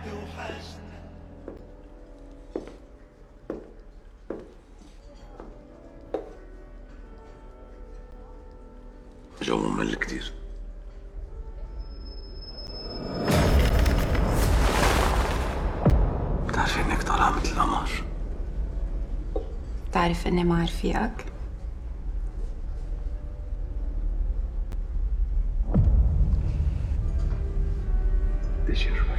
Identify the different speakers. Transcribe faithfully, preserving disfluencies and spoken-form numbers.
Speaker 1: جو ممل كتير. بتعرفي انك طالعة مثل القمر.
Speaker 2: بتعرف اني مع رفيقك؟
Speaker 1: بدي شرب.